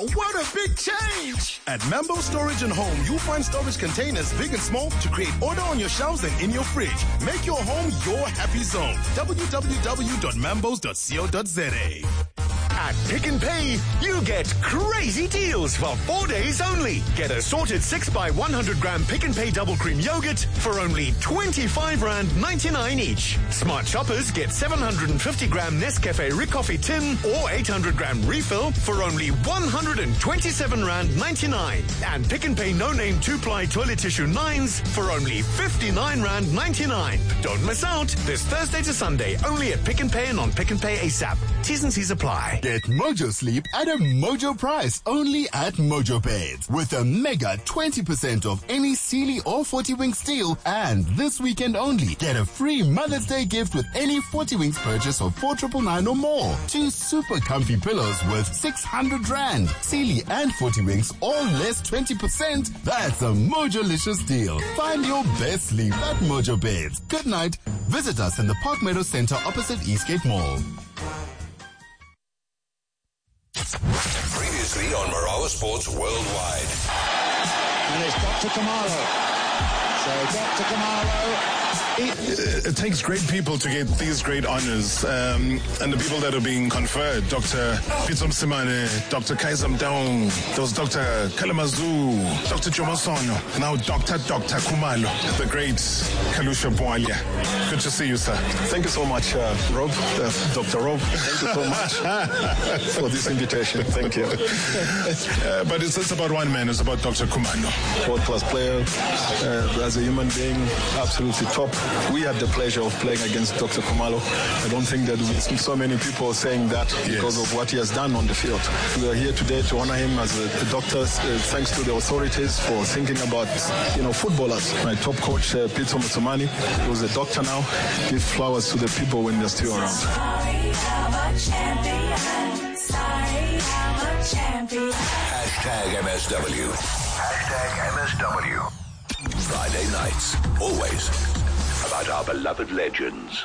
what a big change! At Mambo Storage and Home, you'll find storage containers big and small to create order on your shelves and in your fridge. Make your home your happy zone. www.mambos.co.za. At Pick n Pay, you get crazy deals for 4 days only. Get a sorted 6x100 gram Pick n Pay double cream yogurt for only R25.99 each. Smart shoppers get 750 gram Nescafe Ricoffee tin or 800 gram refill for only R127.99. And Pick n Pay no-name 2-ply toilet tissue 9s for only R59.99. Don't miss out this Thursday to Sunday only at Pick n Pay and on Pick n Pay ASAP. T's and C's apply. Get Mojo Sleep at a Mojo price only at Mojo Beds with a mega 20% off any Sealy or 40 Wing steel. And this weekend only, get a free Mother's Day gift with any 40 Wings purchase of 4,999 or more. 2 super comfy pillows worth 600 Rand. Sealy and 40 Wings all less 20%. That's a Mojo-licious deal. Find your best sleep at Mojo Beds. Good night. Visit us in the Park Meadow Center opposite Eastgate Mall. Previously on Marawa Sports Worldwide. And it's Dr. Khumalo. So Dr. Khumalo. It takes great people to get these great honors, and the people that are being conferred, Dr. Pitso Msimane, Dr. Kaiser Mdaung, there was Dr. Kalamazoo, Dr. Jomasono, now Dr. Khumalo, the great Kalusha Bwalia. Good to see you, sir. Thank you so much, Rob, Dr. Rob. Thank you so much for this invitation. Thank you. But it's about one man, it's about Dr. Khumalo. World-class player, as a human being, absolutely top. We had the pleasure of playing against Dr. Khumalo. I don't think that so many people are saying that because of what he has done on the field. We are here today to honor him as a doctor. Thanks to the authorities for thinking about, footballers. My top coach, Pitso Msimane, who's a doctor now, give flowers to the people when they're still around. Sorry, I'm a champion. Sorry, I'm a champion. #MSW. #MSW. Friday nights, always about our beloved legends.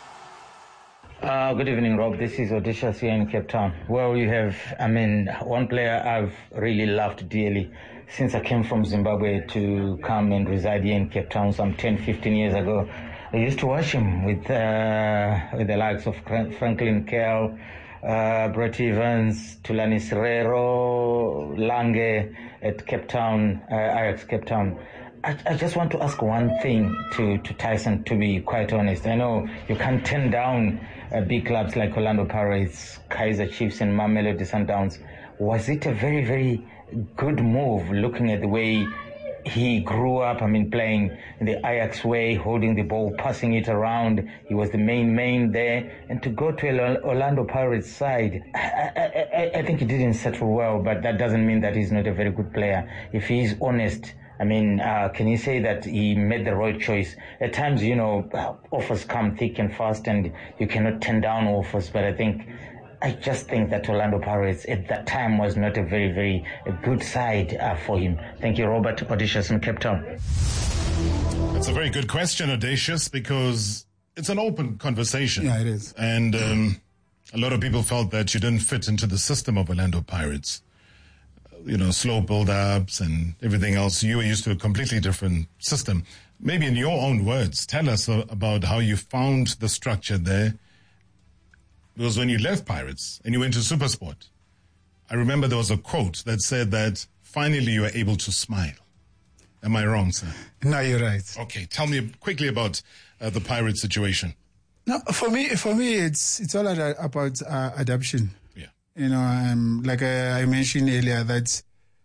Good evening, Rob. This is Odysseus here in Cape Town. Well, you have, one player I've really loved dearly since I came from Zimbabwe to come and reside here in Cape Town some 10, 15 years ago. I used to watch him with the likes of Franklin Kell, Brett Evans, Tulani Serero, Lange at Cape Town, Ajax Cape Town. I just want to ask one thing to Tyson, to be quite honest. I know you can't turn down big clubs like Orlando Pirates, Kaizer Chiefs and Mamelodi Sundowns. Was it a very, very good move looking at the way he grew up, playing in the Ajax way, holding the ball, passing it around. He was the main there. And to go to Orlando Pirates side, I think he didn't settle well, but that doesn't mean that he's not a very good player. If he's honest, can you say that he made the right choice? At times, offers come thick and fast and you cannot turn down offers, but I just think that Orlando Pirates at that time was not a very, very good side for him. Thank you, Robert. Odysseus in Cape Town. It's a very good question, Odysseus, because it's an open conversation. Yeah, it is. And a lot of people felt that you didn't fit into the system of Orlando Pirates. Slow build-ups and everything else. You were used to a completely different system. Maybe in your own words, tell us about how you found the structure there. Because when you left Pirates and you went to SuperSport, I remember there was a quote that said that finally you were able to smile. Am I wrong, sir? No, you're right. Okay, tell me quickly about the Pirates situation. No, for me, it's all about adaptation. Yeah. Like I mentioned earlier, that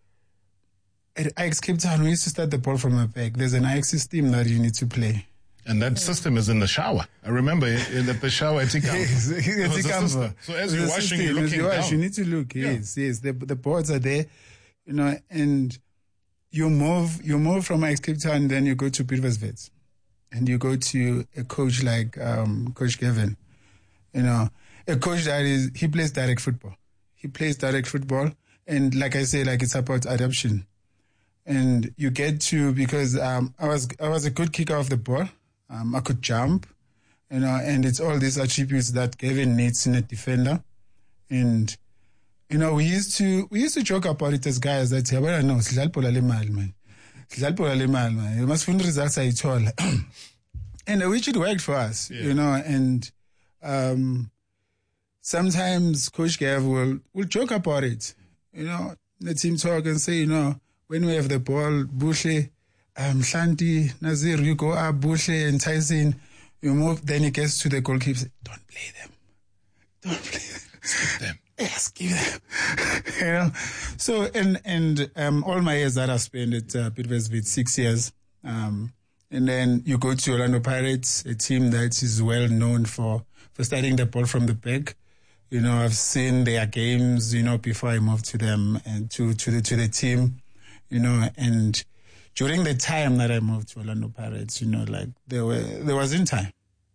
at Ajax Cape Town, we used to start the ball from the back. There's an Ajax system that you need to play. And that system is in the shower. I remember in the shower at Tikamva. So as you're washing, you're looking down. You need to look, yes. The boards are there, and you move from Ajax Cape Town, then you go to Pietersburg, and you go to a coach like Coach Kevin. A coach he plays direct football. He plays direct football, and like I say, it's about adaptation. And you get to, because I was a good kicker of the ball. I could jump, and it's all these attributes that Kevin needs in a defender. And we used to joke about it as guys that yabona no sidlala ibhola lemali man. Sidlala ibhola lemali man. You must find results ayithola. And which it worked for us, and sometimes Coach Gav will joke about it. The team talk and say, when we have the ball, Bushle, Shanti, Nazir, you go up, Bushle and Tyson, you move, then he gets to the goalkeeper, don't play them. Don't play them. Skip them. Yes, give them. So, and all my years that I spent at Bidvest, 6 years, and then you go to Orlando Pirates, a team that is well known for starting the ball from the back. I've seen their games, before I moved to them and to the team, and during the time that I moved to Orlando Pirates, there wasn't time.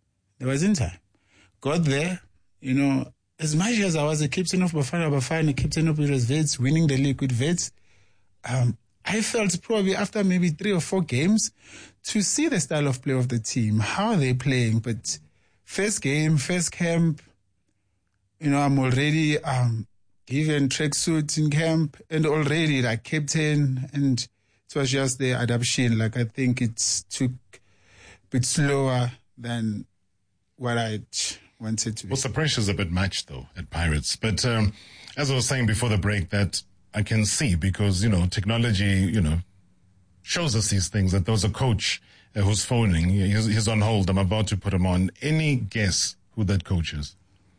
Got there, as much as I was a captain of Bafana, captain of Wits, winning the league with Wits, I felt probably after maybe 3 or 4 games to see the style of play of the team, how they're playing. But first game, first camp, I'm already given tracksuit in camp and already like captain, and it was just the adaptation. Like I think it took a bit slower than what I wanted to be. Well, the pressure's a bit much though at Pirates. But as I was saying before the break, that I can see because, technology, shows us these things, that there was a coach who's phoning. He's on hold. I'm about to put him on. Any guess who that coach is?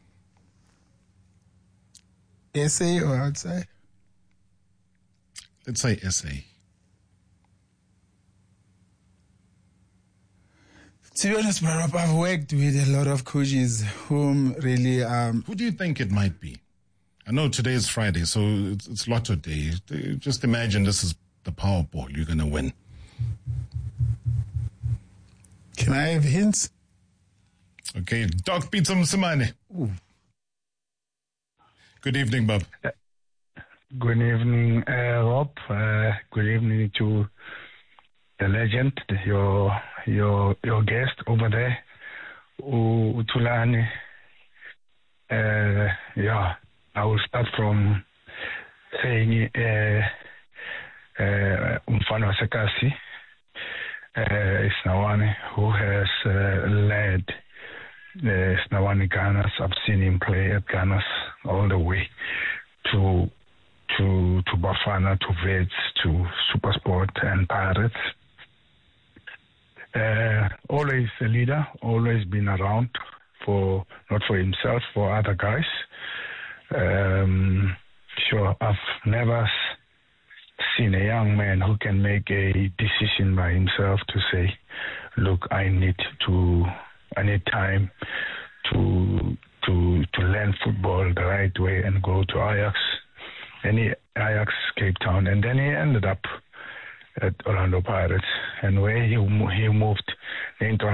SA or outside? Let's say SA. To be honest, Barab, I've worked with a lot of coaches whom really... Who do you think it might be? I know today is Friday, so it's Lotto Day. Just imagine this is the Powerball you're going to win. Can I have hints? Okay, Doc Pizza Msimane. Good evening, Bob. Good evening, Rob. Good evening to the legend, your guest over there, Utulani. I will start from saying Umfano Sekasi Snawani, who has led the Snawani Gunners. I've seen him play at Gunners all the way to Bafana, to Wits, to Supersport and Pirates. Always a leader, always been around not for himself, for other guys. Sure, I've never seen a young man who can make a decision by himself to say, look, I need time to learn football the right way and go to Ajax, Cape Town, and then he ended up at Orlando Pirates, and where he moved into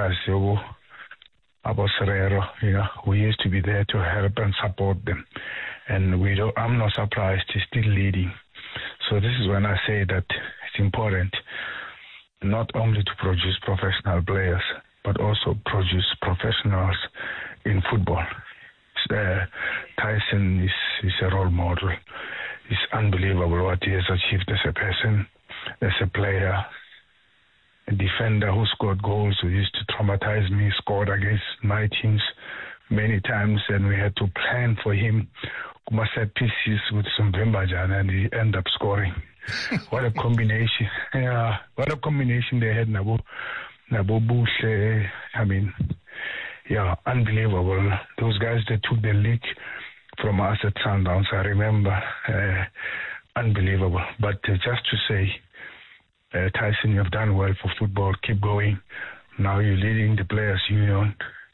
Abosrero, we used to be there to help and support them, and I'm not surprised he's still leading. So this is when I say that it's important not only to produce professional players, but also produce professionals in football. Tyson is a role model. It's unbelievable what he has achieved as a person, as a player, a defender who scored goals, who used to traumatize me, scored against my teams many times, and we had to plan for him. Kuma set pieces with some Vembajan, and he ended up scoring. What a combination. Yeah, what a combination they had, Nabo Bushe. I mean, yeah, unbelievable. Those guys that took the league from us at Sundowns, I remember, unbelievable. But just to say, Tyson, you've done well for football. Keep going. Now you're leading the Players Union.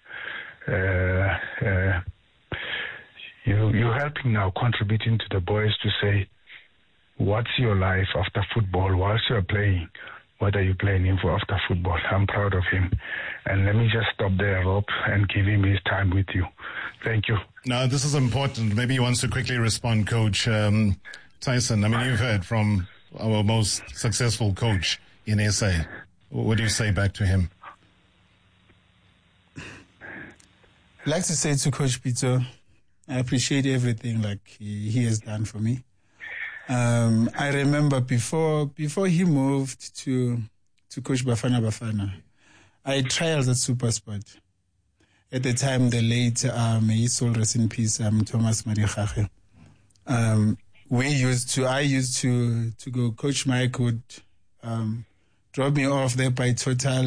You're helping now, contributing to the boys to say, what's your life after football? Whilst you're playing, what are you planning for after football? I'm proud of him. And let me just stop there, Rob, and give him his time with you. Thank you. Now, this is important. Maybe he wants to quickly respond, Coach. Tyson, I mean, you've heard from our most successful coach in SA. What do you say back to him? I'd like to say to Coach Peter, I appreciate everything like he has done for me. I remember before he moved to Coach Bafana, I had trials at SuperSport. At the time, the late, may his soul rest in peace, Thomas Marichache. I used to go. Coach Mike would drop me off there by Total,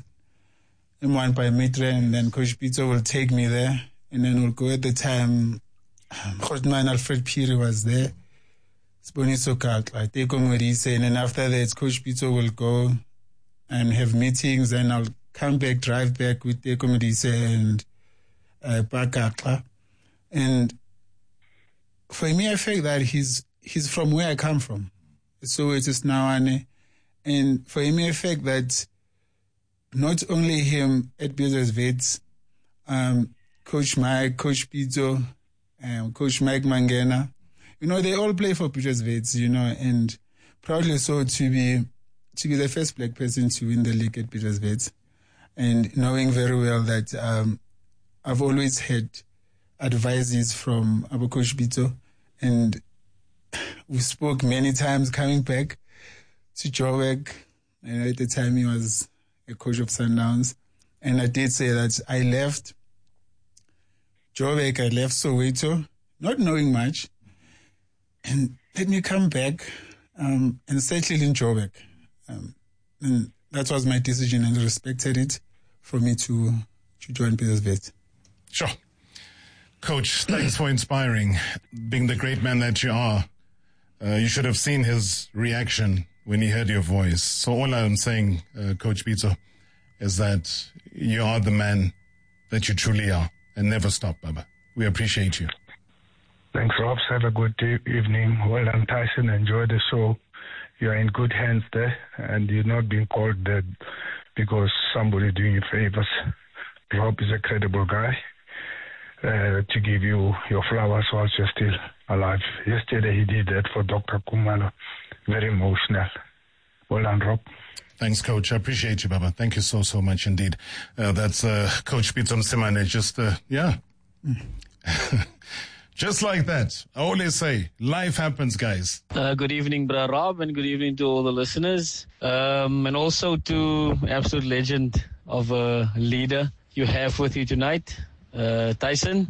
M1 by Mitre, and then Coach Pito will take me there, and then we'll go. At the time, Alfred Piri was there. Sponiso Kakla, Teko Morise, and then after that, Coach Pito will go and have meetings, and I'll come back, drive back with Teko Morise and Pakakla. And for me, I feel that he's from where I come from. So it is Nawane. And for me, I feel that not only him at Bidvest, Coach Mike, Coach Pito, Coach Mike Mangena, they all play for Bidvest, and proudly so to be the first black person to win the league at Bidvest, and knowing very well that I've always had advices from Abu Coach Pito, and we spoke many times coming back to Joburg. And at the time he was a coach of Sundowns, and I did say that I left Joburg, I left Soweto, not knowing much, and let me come back and settle in Joburg. And that was my decision, and I respected it for me to join Bidvest. Sure. Coach, thanks for inspiring. Being the great man that you are, you should have seen his reaction when he heard your voice. So all I'm saying, Coach Pito, is that you are the man that you truly are, and never stop, Baba. We appreciate you. Thanks, Robs. Have a good evening. Well done, Tyson. Enjoy the show. You are in good hands there, and you're not being called dead because somebody doing you favors. Rob is a credible guy to give you your flowers whilst you're still alive. Yesterday he did that for Dr. Khumalo. Very emotional. Well done, Rob. Thanks, Coach. I appreciate you, Baba. Thank you so much indeed. That's Coach Pito Msimane. Just, just like that. I always say, life happens, guys. Good evening, Bra Rob, and good evening to all the listeners. And also to absolute legend of a leader you have with you tonight, Tyson.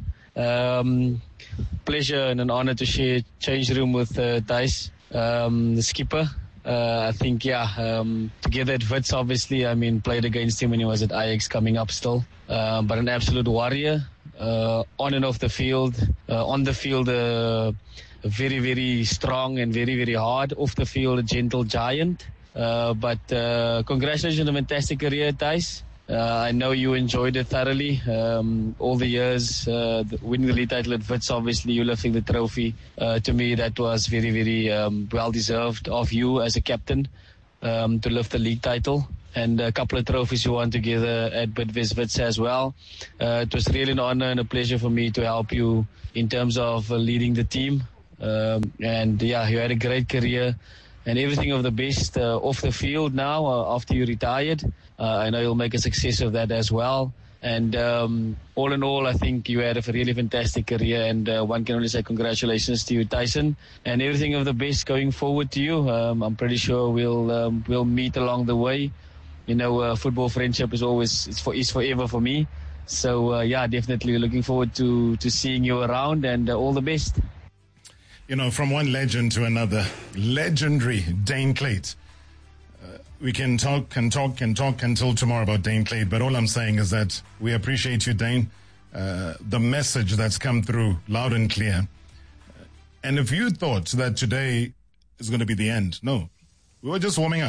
Pleasure and an honor to share change room with Thys, the skipper. I think, together at Wits, obviously, played against him when he was at Ajax coming up still. But an absolute warrior, on and off the field. On the field, very, very strong and very, very hard. Off the field, a gentle giant. But congratulations on a fantastic career, Thys. I know you enjoyed it thoroughly. All the years, winning the league title at Wits, obviously, you lifting the trophy. To me, that was very, very well-deserved of you as a captain to lift the league title. And a couple of trophies you won together at Bidvest Wits as well. It was really an honor and a pleasure for me to help you in terms of leading the team. You had a great career. And everything of the best off the field now after you retired. I know you'll make a success of that as well. And all in all, I think you had a really fantastic career. And one can only say congratulations to you, Tyson. And everything of the best going forward to you. I'm pretty sure we'll meet along the way. Football friendship is forever for me. So definitely looking forward to seeing you around, and all the best. From one legend to another, legendary Dane Clayton. We can talk until tomorrow about Dane Clayton, but all I'm saying is that we appreciate you, Dane. The message that's come through loud and clear. And if you thought that today is going to be the end, no. We were just warming up.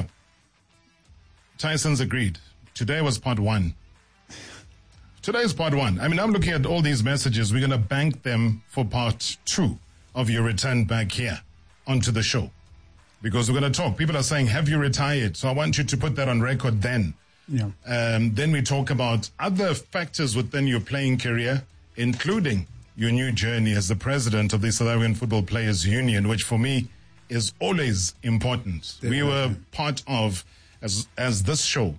Tyson's agreed. Today was part one. Today is part one. I'm looking at all these messages. We're going to bank them for part two of your return back here onto the show, because we're going to talk. People are saying, have you retired? So I want you to put that on record then. Yeah. Then we talk about other factors within your playing career, including your new journey as the president of the South African Football Players Union, which for me is always important. We were part of, as this show,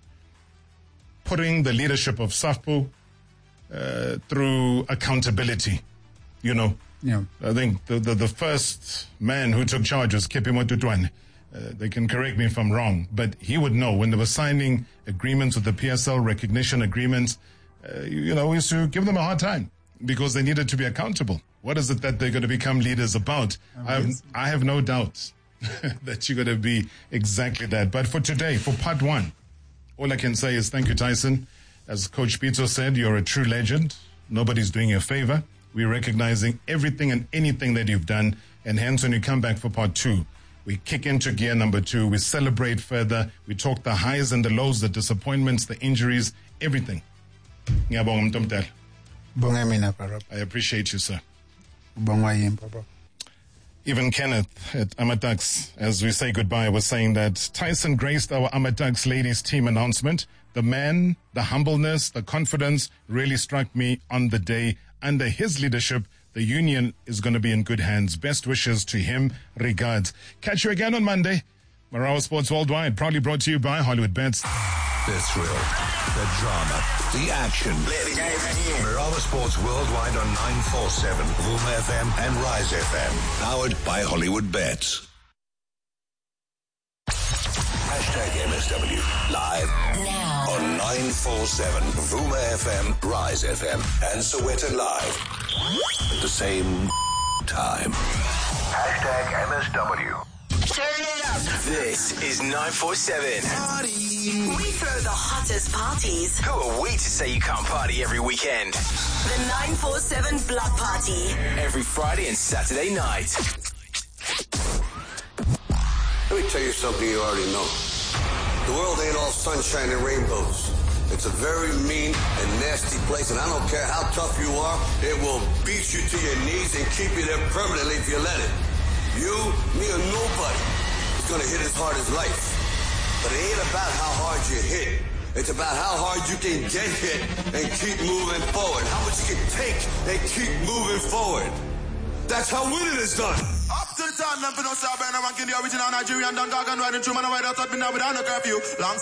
putting the leadership of SAFPO through accountability. you know. Yeah. I think the first man who took charge was Kipimo Tutwane. They can correct me if I'm wrong, but he would know when they were signing agreements with the PSL, recognition agreements, we used to give them a hard time because they needed to be accountable. What is it that they're going to become leaders about? I have no doubt that you're going to be exactly that. But for today, for part one, all I can say is thank you, Tyson. As Coach Pizzo said, you're a true legend. Nobody's doing you a favor. We're recognizing everything and anything that you've done. And hence, when you come back for part two, we kick into gear number 2. We celebrate further. We talk the highs and the lows, the disappointments, the injuries, everything. I appreciate you, sir. Even Kenneth at Amatux, as we say goodbye, was saying that Tyson graced our Amatux ladies team announcement. The man, the humbleness, the confidence really struck me on the day. Under his leadership, the union is going to be in good hands. Best wishes to him. Regards. Catch you again on Monday. Marawa Sports Worldwide, proudly brought to you by Hollywood Bets. The thrill, the drama, the action. Marawa Sports Worldwide on 947, Vuma FM and Rise FM. Powered by Hollywood Bets. #MSW live now on 947 Vuma FM, Rise FM, and Soweto Live at the same time. #MSW. Turn it up. This is 947. We throw the hottest parties. Who are we to say you can't party every weekend? The 947 Block Party. Every Friday and Saturday night. Let me tell you something you already know. The world ain't all sunshine and rainbows. It's a very mean and nasty place, and I don't care how tough you are, it will beat you to your knees and keep you there permanently if you let it. You, me, or nobody is going to hit as hard as life. But it ain't about how hard you hit. It's about how hard you can get hit and keep moving forward. How much you can take and keep moving forward. That's how winning is done. Up to the top, nothing no stop, and I'm the original Nigerian, don't talk and riding through, man, I ride out, me now without no curfew. Long